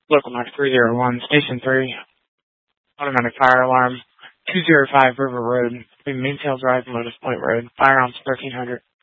Local Knox 301, Station 3, automatic fire alarm, 205 River Road, between Mainsail Drive and Lotus Point Road, firearms 1300.